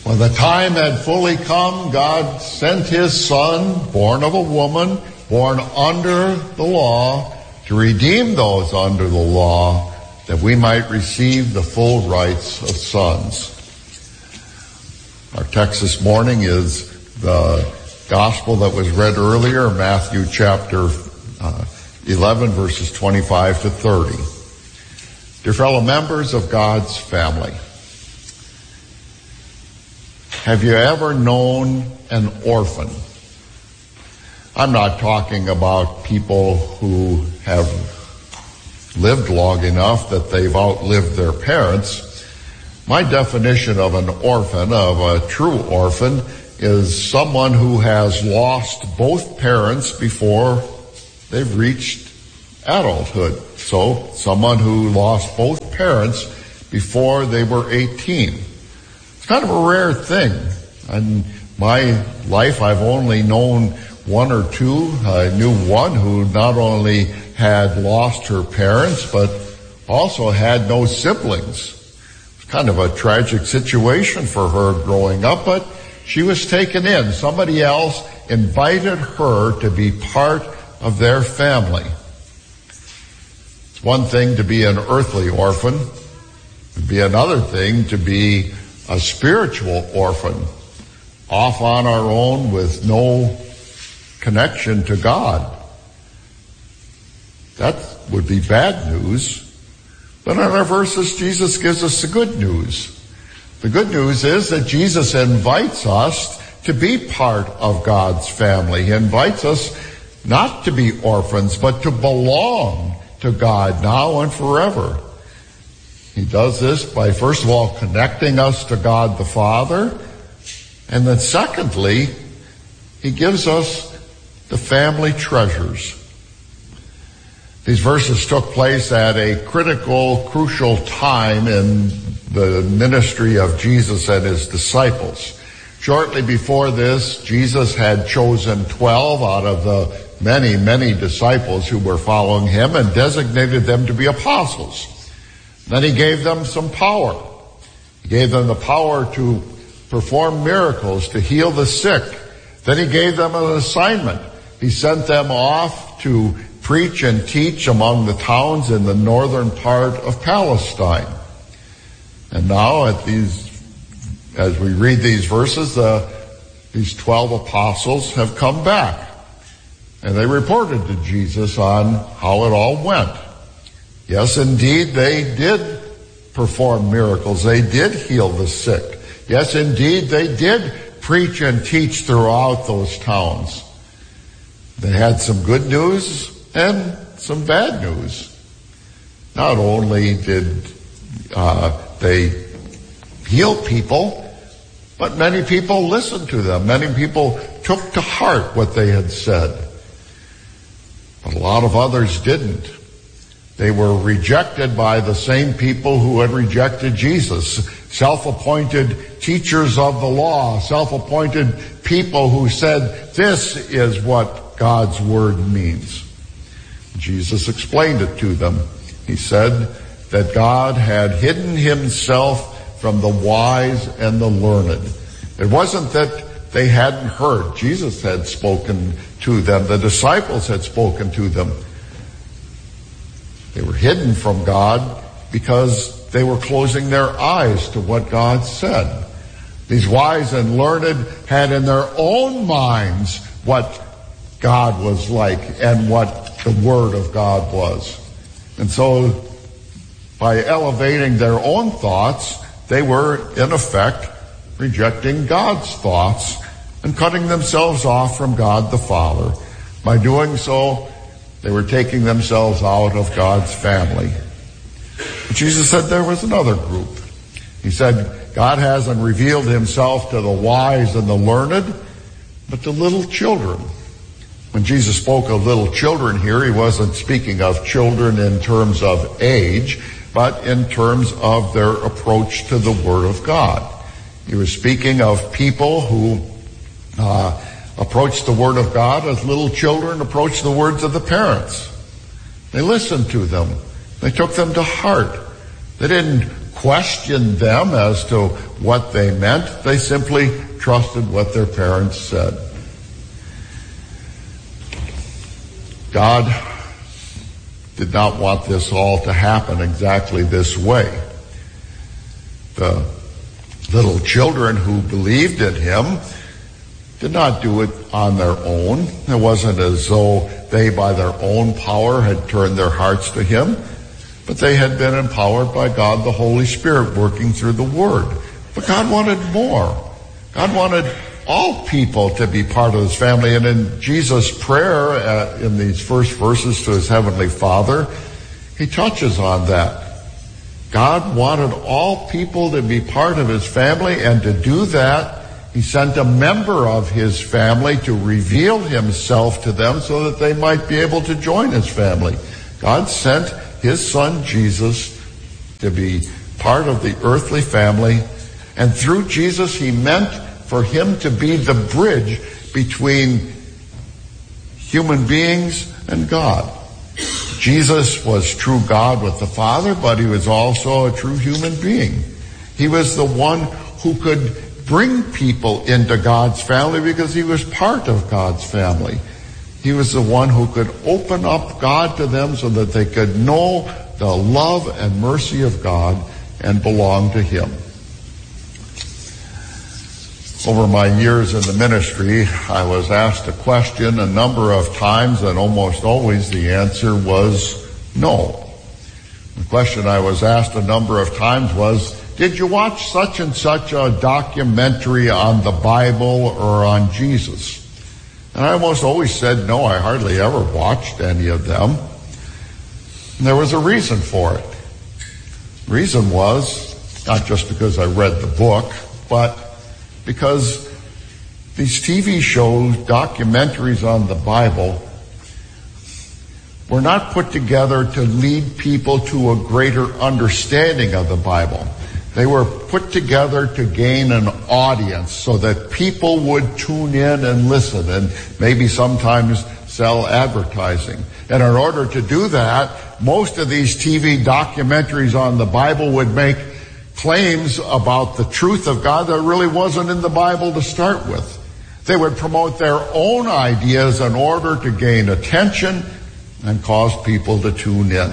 When the time had fully come, God sent his Son, born of a woman, born under the law, to redeem those under the law, that we might receive the full rights of sons. Our text this morning is the gospel that was read earlier, Matthew chapter 11, verses 25 to 30. Dear fellow members of God's family, have you ever known an orphan? I'm not talking about people who have lived long enough that they've outlived their parents. My definition of an orphan, of a true orphan, is someone who has lost both parents before they've reached adulthood. So, someone who lost both parents before they were 18. It's kind of a rare thing. In my life, I've only known one or two. I knew one who not only had lost her parents, but also had no siblings. It's kind of a tragic situation for her growing up, but she was taken in. Somebody else invited her to be part of their family. It's one thing to be an earthly orphan. It'd be another thing to be a spiritual orphan, off on our own with no connection to God. That would be bad news. But in our verses, Jesus gives us the good news. The good news is that Jesus invites us to be part of God's family. He invites us not to be orphans, but to belong to God now and forever. He does this by, first of all, connecting us to God the Father. And then secondly, he gives us the family treasures. These verses took place at a critical, crucial time in the ministry of Jesus and his disciples. Shortly before this, Jesus had chosen 12 out of the many, many disciples who were following him and designated them to be apostles. Then he gave them some power. He gave them the power to perform miracles, to heal the sick. Then he gave them an assignment. He sent them off to preach and teach among the towns in the northern part of Palestine. And now as we read these verses, these 12 apostles have come back. And they reported to Jesus on how it all went. Yes, indeed, they did perform miracles. They did heal the sick. Yes, indeed, they did preach and teach throughout those towns. They had some good news and some bad news. Not only did they heal people, but many people listened to them. Many people took to heart what they had said. But a lot of others didn't. They were rejected by the same people who had rejected Jesus. Self-appointed teachers of the law, self-appointed people who said, this is what God's word means. Jesus explained it to them. He said that God had hidden himself from the wise and the learned. It wasn't that they hadn't heard. Jesus had spoken to them. The disciples had spoken to them. They were hidden from God because they were closing their eyes to what God said. These wise and learned had in their own minds what God was like and what the Word of God was. And so, by elevating their own thoughts, they were, in effect, rejecting God's thoughts and cutting themselves off from God the Father. By doing so, they were taking themselves out of God's family. But Jesus said there was another group. He said, God hasn't revealed himself to the wise and the learned, but to little children. When Jesus spoke of little children here, he wasn't speaking of children in terms of age, but in terms of their approach to the Word of God. He was speaking of people who approached the Word of God as little children approach the words of the parents. They listened to them. They took them to heart. They didn't question them as to what they meant. They simply trusted what their parents said. God did not want this all to happen exactly this way. The little children who believed in him did not do it on their own. It wasn't as though they, by their own power, had turned their hearts to him, but they had been empowered by God, the Holy Spirit, working through the Word. But God wanted more. God wanted all people to be part of his family. And in Jesus' prayer, in these first verses to his Heavenly Father, he touches on that. God wanted all people to be part of his family, and to do that, he sent a member of his family to reveal himself to them so that they might be able to join his family. God sent his son Jesus to be part of the earthly family, and through Jesus he meant for him to be the bridge between human beings and God. Jesus was true God with the Father, but he was also a true human being. He was the one who could bring people into God's family because he was part of God's family. He was the one who could open up God to them so that they could know the love and mercy of God and belong to him. Over my years in the ministry, I was asked a question a number of times, and almost always the answer was no. The question I was asked a number of times was, did you watch such and such a documentary on the Bible or on Jesus? And I almost always said, no, I hardly ever watched any of them. And there was a reason for it. The reason was, not just because I read the book, but because these TV shows, documentaries on the Bible, were not put together to lead people to a greater understanding of the Bible. They were put together to gain an audience so that people would tune in and listen and maybe sometimes sell advertising. And in order to do that, most of these TV documentaries on the Bible would make claims about the truth of God that really wasn't in the Bible to start with. They would promote their own ideas in order to gain attention and cause people to tune in.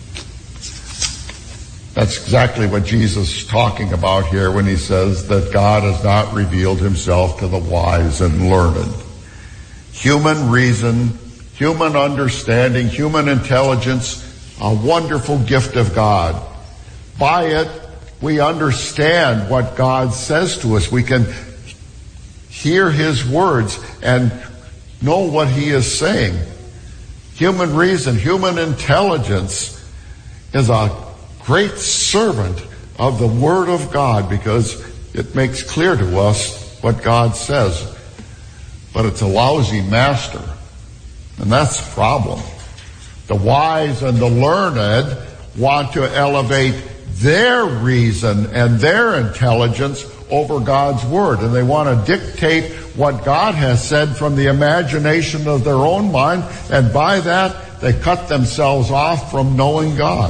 That's exactly what Jesus is talking about here when he says that God has not revealed himself to the wise and learned. Human reason, human understanding, human intelligence, a wonderful gift of God. By it, we understand what God says to us. We can hear his words and know what he is saying. Human reason, human intelligence is a great servant of the Word of God because it makes clear to us what God says. But it's a lousy master. And that's the problem. The wise and the learned want to elevate their reason and their intelligence over God's Word. And they want to dictate what God has said from the imagination of their own mind. And by that, they cut themselves off from knowing God.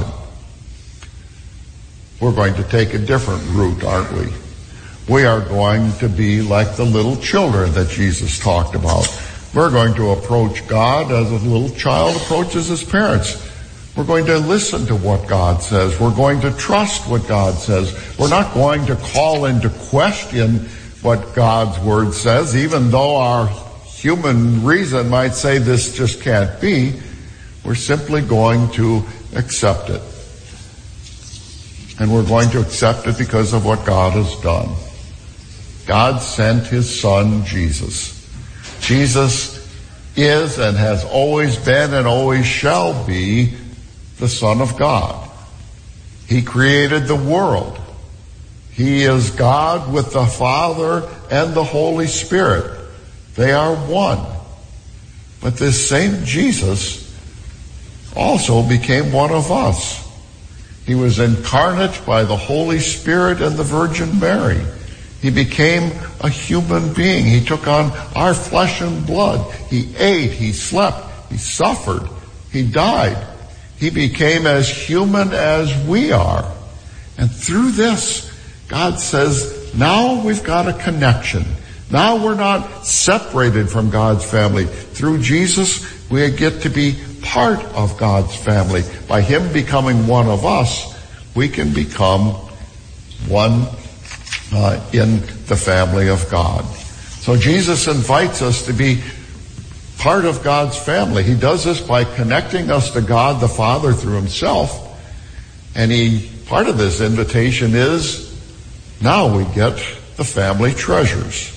We're going to take a different route, aren't we? We are going to be like the little children that Jesus talked about. We're going to approach God as a little child approaches his parents. We're going to listen to what God says. We're going to trust what God says. We're not going to call into question what God's Word says, even though our human reason might say this just can't be. We're simply going to accept it. And we're going to accept it because of what God has done. God sent his Son, Jesus. Jesus is and has always been and always shall be the Son of God. He created the world. He is God with the Father and the Holy Spirit. They are one. But this same Jesus also became one of us. He was incarnate by the Holy Spirit and the Virgin Mary. He became a human being. He took on our flesh and blood. He ate, he slept, he suffered, he died. He became as human as we are. And through this, God says, now we've got a connection. Now we're not separated from God's family. Through Jesus, we get to be part of God's family. By Him becoming one of us, we can become one in the family of God. So Jesus invites us to be part of God's family. He does this by connecting us to God the Father through Himself. And part of this invitation is, now we get the family treasures.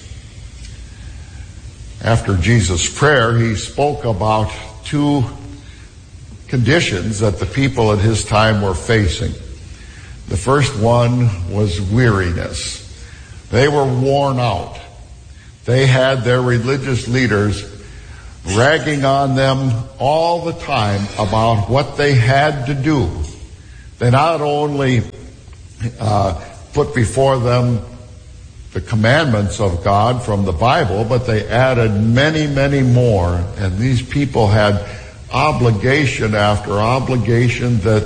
After Jesus' prayer, He spoke about two conditions that the people at His time were facing. The first one was weariness. They were worn out. They had their religious leaders ragging on them all the time about what they had to do. They not only put before them the commandments of God from the Bible, but they added many, many more. And these people had obligation after obligation that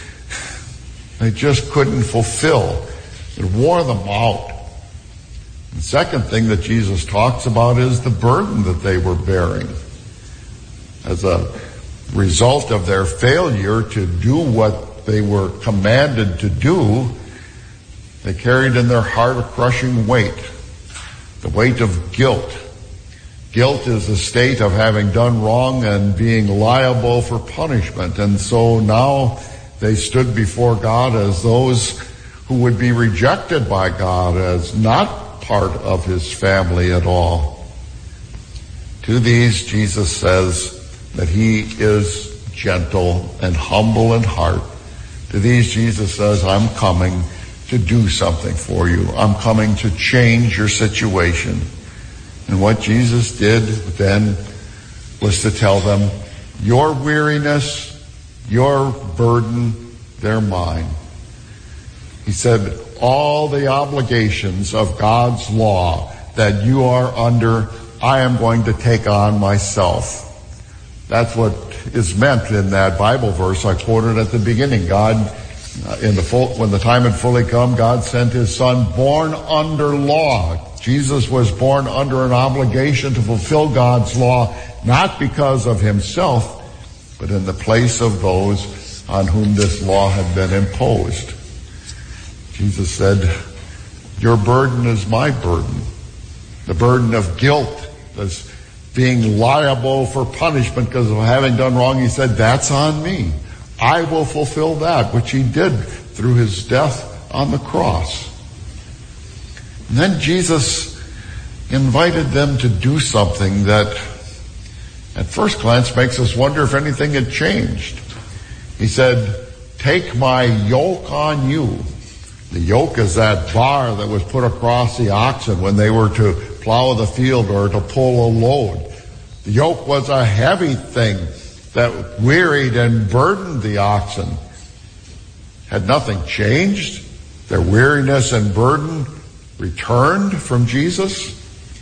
they just couldn't fulfill. It wore them out. The second thing that Jesus talks about is the burden that they were bearing. As a result of their failure to do what they were commanded to do, they carried in their heart a crushing weight, the weight of guilt. Guilt is a state of having done wrong and being liable for punishment. And so now they stood before God as those who would be rejected by God, as not part of His family at all. To these, Jesus says that He is gentle and humble in heart. To these, Jesus says, I'm coming to do something for you. I'm coming to change your situation. And what Jesus did then was to tell them, your weariness, your burden, they're mine. He said, all the obligations of God's law that you are under, I am going to take on myself. That's what is meant in that Bible verse I quoted at the beginning. God, when the time had fully come, God sent His Son born under law. Jesus was born under an obligation to fulfill God's law, not because of Himself, but in the place of those on whom this law had been imposed. Jesus said, your burden is my burden. The burden of guilt, as being liable for punishment because of having done wrong, He said, that's on me. I will fulfill that, which He did through His death on the cross. And then Jesus invited them to do something that at first glance makes us wonder if anything had changed. He said, take my yoke on you. The yoke is that bar that was put across the oxen when they were to plow the field or to pull a load. The yoke was a heavy thing that wearied and burdened the oxen. Had nothing changed? Their weariness and burden returned from Jesus?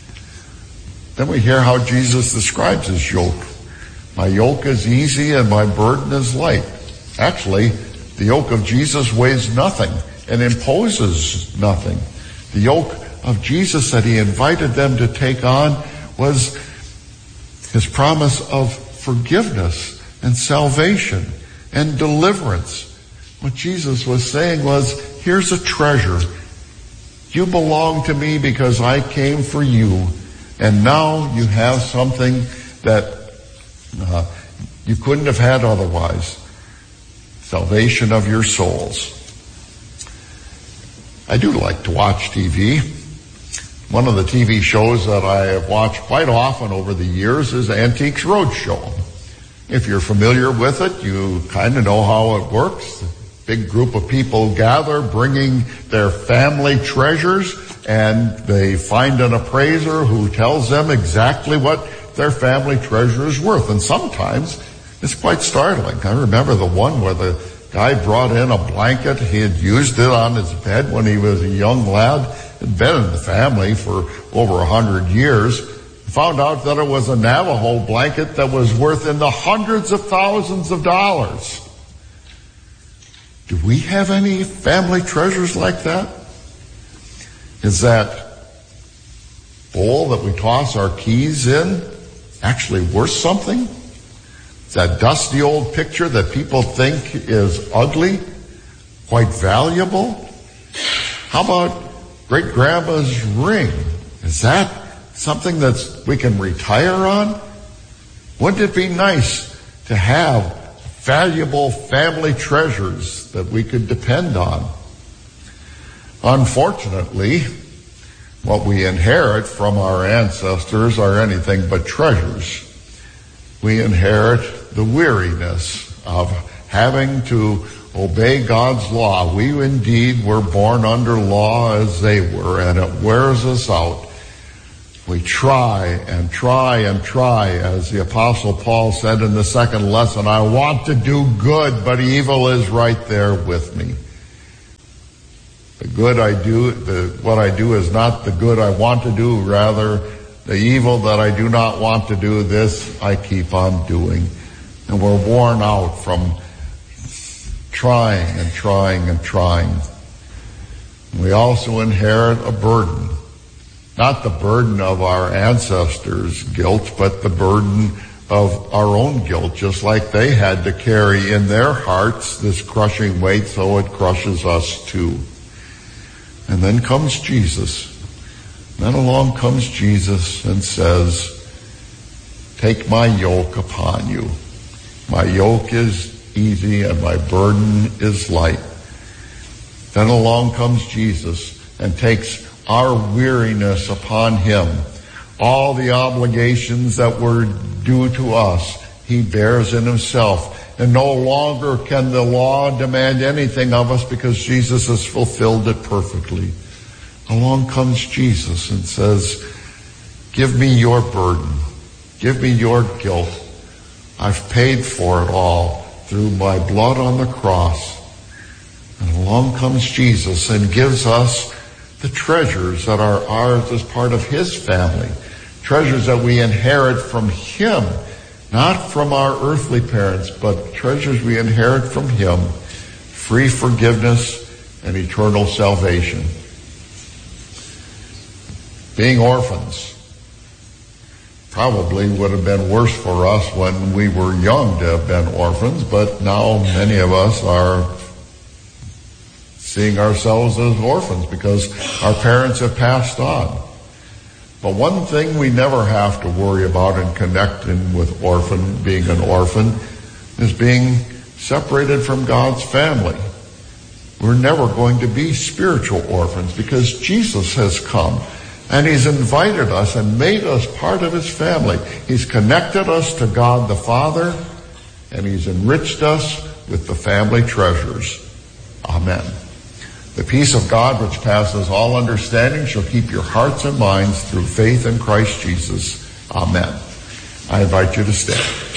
Then we hear how Jesus describes His yoke. My yoke is easy and my burden is light. Actually, the yoke of Jesus weighs nothing and imposes nothing. The yoke of Jesus that He invited them to take on was His promise of forgiveness and salvation and deliverance. What Jesus was saying was, here's a treasure. You belong to me because I came for you, and now you have something that you couldn't have had otherwise. Salvation of your souls. I do like to watch TV. One of the TV shows that I have watched quite often over the years is Antiques Roadshow. If you're familiar with it, you kind of know how it works. A big group of people gather bringing their family treasures, and they find an appraiser who tells them exactly what their family treasure is worth. And sometimes it's quite startling. I remember the one where the guy brought in a blanket. He had used it on his bed when he was a young lad. Had been in the family for over 100 years. Found out that it was a Navajo blanket that was worth in the hundreds of thousands of dollars. Do we have any family treasures like that? Is that bowl that we toss our keys in actually worth something? Is that dusty old picture that people think is ugly quite valuable? How about great-grandma's ring? Is that something that we can retire on? Wouldn't it be nice to have valuable family treasures that we could depend on? Unfortunately, what we inherit from our ancestors are anything but treasures. We inherit the weariness of having to obey God's law. We indeed were born under law as they were, and it wears us out. We try and try and try, as the Apostle Paul said in the second lesson, I want to do good, but evil is right there with me. The good I do, what I do is not the good I want to do, rather the evil that I do not want to do, this I keep on doing. And we're worn out from trying and trying and trying. We also inherit a burden. Not the burden of our ancestors' guilt, but the burden of our own guilt, just like they had to carry in their hearts this crushing weight, so it crushes us too. And then comes Jesus. Then along comes Jesus and says, take my yoke upon you. My yoke is easy and my burden is light. Then along comes Jesus and takes our weariness upon him. All the obligations that were due to us, he bears in himself. And no longer can the law demand anything of us because Jesus has fulfilled it perfectly. Along comes Jesus and says, give me your burden. Give me your guilt. I've paid for it all through my blood on the cross. And along comes Jesus and gives us the treasures that are ours as part of his family. Treasures that we inherit from him, not from our earthly parents, but treasures we inherit from him. Free forgiveness and eternal salvation. Being orphans probably would have been worse for us when we were young to have been orphans, but now many of us are seeing ourselves as orphans because our parents have passed on. But one thing we never have to worry about in connecting with being an orphan, is being separated from God's family. We're never going to be spiritual orphans because Jesus has come and he's invited us and made us part of his family. He's connected us to God the Father and he's enriched us with the family treasures. Amen. The peace of God, which passes all understanding, shall keep your hearts and minds through faith in Christ Jesus. Amen. I invite you to stand.